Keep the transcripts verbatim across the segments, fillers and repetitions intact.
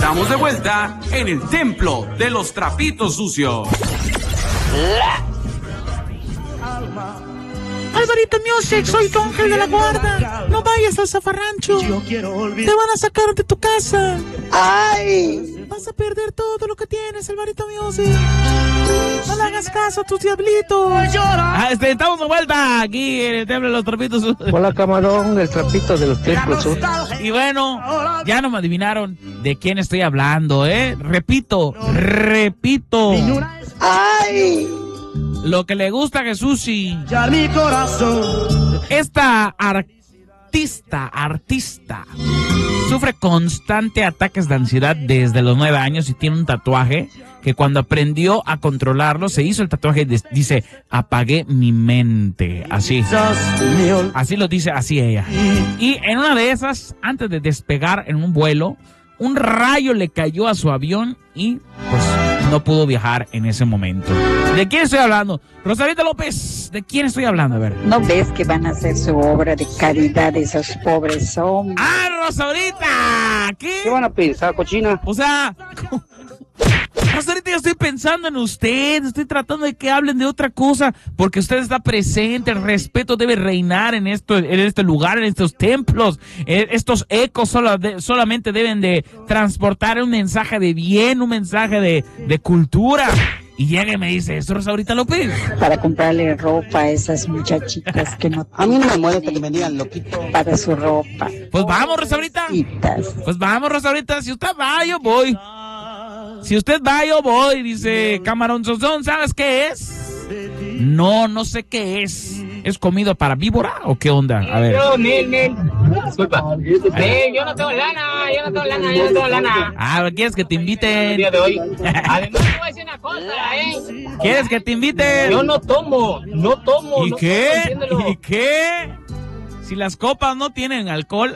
Estamos de vuelta en el templo de los trapitos sucios. Alvarito Music, soy tu ángel de la guarda. No vayas al zafarrancho. Te van a sacar de tu casa. ¡Ay! Vas a perder todo lo que tienes, Alvarito Music. No le hagas caso a tus diablitos. Ah, este, estamos de vuelta aquí en el templo de los trapitos sucios. Hola, camarón, el trapito de los templos sucios. Y bueno, ya no me adivinaron de quién estoy hablando, ¿eh? Repito, repito. ¡Ay! Lo que le gusta a Jesús y esta artista, artista, sufre constante ataques de ansiedad desde los nueve años y tiene un tatuaje que cuando aprendió a controlarlo, se hizo el tatuaje y dice, apagué mi mente, así, así lo dice, así ella. Y en una de esas, antes de despegar en un vuelo, un rayo le cayó a su avión y pues no pudo viajar en ese momento. ¿De quién estoy hablando? Rosarita López, ¿de quién estoy hablando? A ver. ¿No ves que van a hacer su obra de caridad de esos pobres hombres? ¡Ah, Rosarita! ¿Qué? ¿Qué van a pensar, cochina? O sea, Rosarita, yo estoy pensando en usted, estoy tratando de que hablen de otra cosa, porque usted está presente, el respeto debe reinar en esto, en este lugar, en estos templos. Estos ecos solo de, solamente deben de transportar un mensaje de bien, un mensaje de, de cultura. Y llega y me dice, ¿eso, Rosaurita López? Para comprarle ropa a esas muchachitas que no... A mí no me molesta que me digan loquito. Para su ropa. Pues vamos, Rosaurita. Pues vamos, Rosaurita. Si usted va, yo voy. Si usted va, yo voy, dice Camarón Sozón. ¿Sabes qué es? No, no sé qué es. ¿Es comida para víbora o qué onda? A ver. Yo, Nel, Nel. Disculpa. Eh, yo no tengo lana, yo no tengo lana, yo no tengo lana. Ah, ¿quieres que te inviten? El día de hoy. Además, te voy a decir una cosa, ¿eh? ¿Quieres que te inviten? Yo no tomo, no tomo. ¿Y no qué? tomo, ¿Y qué? Si las copas no tienen alcohol.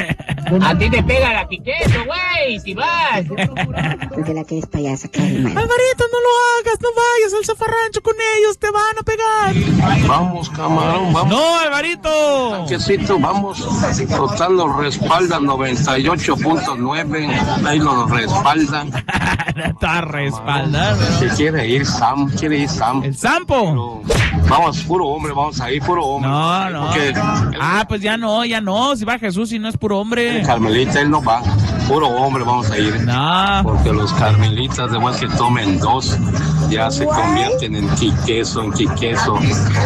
A ti te pega la piqueto, güey, si vas. Porque la que es payasa, Karima. Alvarito, no lo hagas, no vayas al zafarrancho con ellos, te van a pegar. Vamos, camarón, vamos. No, Alvarito. Quesito, vamos. Total nos respalda noventa y ocho punto nueve. Ahí nos respaldan. Está respaldado. Se quiere ir Sam, quiere ir Sam. ¿El Sampo? Pero vamos, puro hombre, vamos a ir, puro hombre. No, no. Porque ah, pues ya no, ya no. Si va Jesús y no es puro hombre. Carmelita, él no va. Puro hombre vamos a ir. No. Porque los carmelitas, después que tomen dos, ya se convierten en quiqueso, en quiqueso.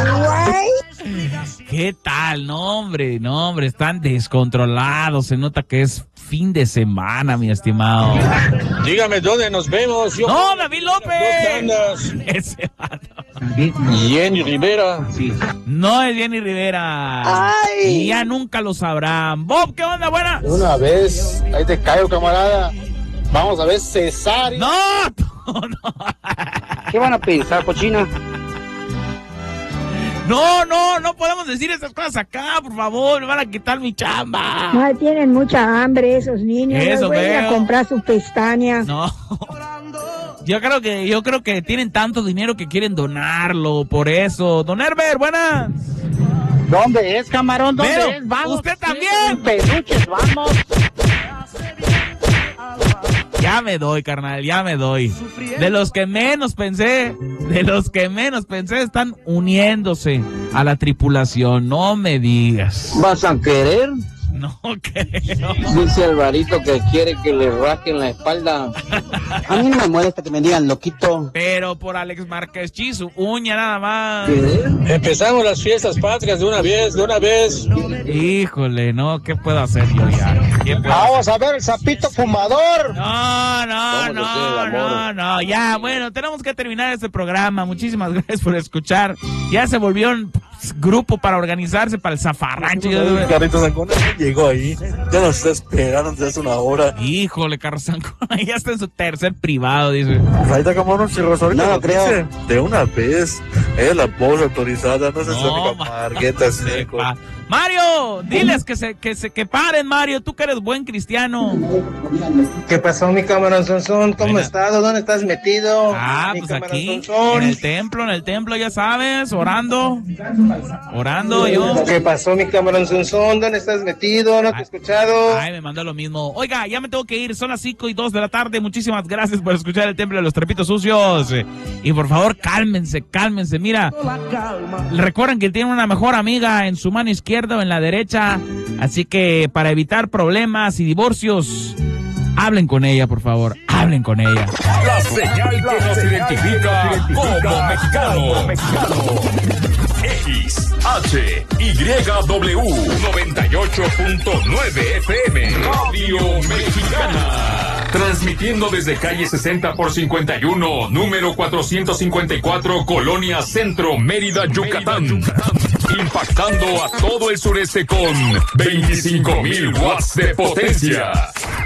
¿Qué tal? No, hombre, no, hombre, están descontrolados. Se nota que es fin de semana, mi estimado. Dígame, ¿dónde nos vemos? Yo ¡No, David López! Ese vato. Jenny Rivera. Sí. No es Jenny Rivera. ¡Ay! Y ya nunca lo sabrán. Bob, ¿qué onda, buena? Una vez, ahí te caigo, camarada. Vamos a ver Cesario. ¡No! no. ¿Qué van a pensar, cochina? No, no, no podemos decir esas cosas acá, por favor, me van a quitar mi chamba. No, tienen mucha hambre esos niños. Eso no voy a veo. comprar sus pestañas. No. Yo creo que, yo creo que tienen tanto dinero que quieren donarlo, por eso. Don Herbert, buenas. ¿Dónde es, camarón? ¿Dónde Pero, es? Vamos. usted también. Peluches, vamos. Ya me doy, carnal, ya me doy. De los que menos pensé, de los que menos pensé, están uniéndose a la tripulación. No me digas. ¿Vas a querer? No creo. Dice Alvarito que quiere que le rasquen la espalda. A mí no me molesta que me digan loquito. Pero por Alex Márquez Chi, su uña nada más. ¿Qué? Empezamos las fiestas patrias de una vez, de una vez. Híjole, no, ¿qué puedo hacer yo ya? ¿Qué puedo Vamos hacer? a ver el sapito fumador. No, no, Vamos a no, hacer el no, amor. no, ya, bueno, tenemos que terminar este programa. Muchísimas gracias por escuchar. Ya se volvió un grupo para organizarse para el zafarrancho. Carlitos Ancona llegó ahí. Ya nos está esperando desde hace una hora. Híjole, Carlos Ancona, ya está en su tercer privado, dice. Ahí está, camarón, si Rosario No, lo creo. dice, de una vez. Es la voz autorizada, no es No, esa única ma- margueta se seco. pa- Mario, diles que se, que se que paren, Mario, tú que eres buen cristiano. ¿Qué pasó, mi camarón Sonson? ¿Cómo Buena. has estado? ¿Dónde estás metido? Ah, mi pues camarón aquí, Sonson. en el templo, en el templo, ya sabes, orando, orando yo. ¿Qué pasó, mi camarón Sonson? ¿Dónde estás metido? ¿No te he escuchado? Ay, me mandó lo mismo. Oiga, ya me tengo que ir, son las cinco y dos de la tarde. Muchísimas gracias por escuchar el Templo de los Trapitos Sucios. Y por favor, cálmense, cálmense. Mira, recuerden que tienen una mejor amiga en su mano izquierda o en la derecha. Así que para evitar problemas y divorcios, hablen con ella, por favor. Hablen con ella. La señal que nos identifica como mexicanos. X, H, Y, W, noventa y ocho punto nueve F M, Radio Mexicana. Transmitiendo desde calle sesenta por cincuenta y uno, número cuatrocientos cincuenta y cuatro, Colonia Centro, Mérida, Yucatán. Impactando a todo el sureste con veinticinco mil watts de potencia.